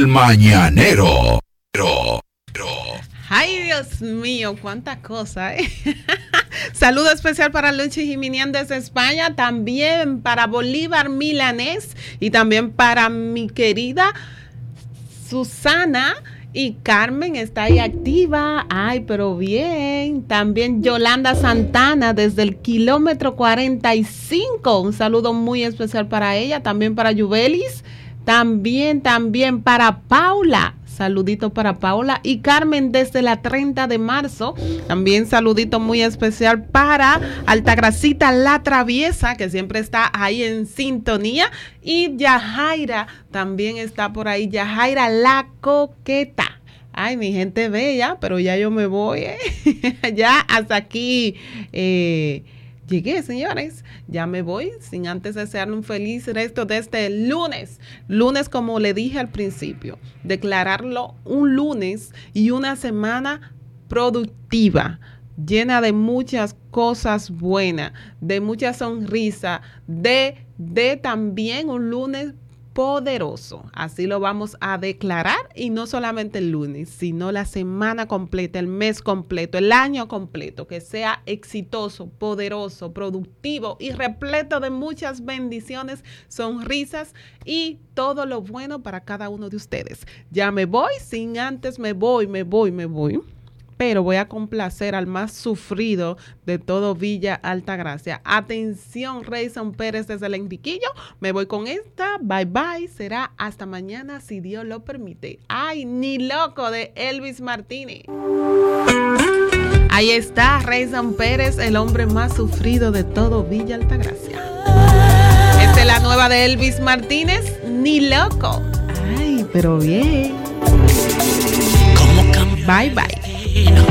El Mañanero. Ay, Dios mío, cuánta cosa, ¿eh? Saludo especial para Luchi Jiminián desde España, también para Bolívar Milanés y también para mi querida Susana. Y Carmen está ahí activa. Ay, pero bien. También Yolanda Santana desde el kilómetro 45. Un saludo muy especial para ella. También para Yubelis. También para Paula. Saludito para Paula. Y Carmen desde la 30 de marzo. También saludito muy especial para Altagracita La Traviesa, que siempre está ahí en sintonía. Y Yajaira también está por ahí. Yajaira La Coqueta. Ay, mi gente bella, pero ya yo me voy, ¿eh? Ya hasta aquí llegué, señores. Ya me voy, sin antes desearle un feliz resto de este lunes. Lunes, como le dije al principio, declararlo un lunes y una semana productiva, llena de muchas cosas buenas, de mucha sonrisa, de también un lunes poderoso. Así lo vamos a declarar, y no solamente el lunes, sino la semana completa, el mes completo, el año completo, que sea exitoso, poderoso, productivo y repleto de muchas bendiciones, sonrisas y todo lo bueno para cada uno de ustedes. Ya me voy, sin antes me voy. Pero voy a complacer al más sufrido de todo Villa Altagracia. Atención, Reyson Pérez desde el Enriquillo. Me voy con esta. Bye bye. Será hasta mañana, si Dios lo permite. Ay, ni loco, de Elvis Martínez. Ahí está Reyson Pérez, el hombre más sufrido de todo Villa Altagracia. Esta es la nueva de Elvis Martínez, Ni loco. Ay, pero bien. Bye bye.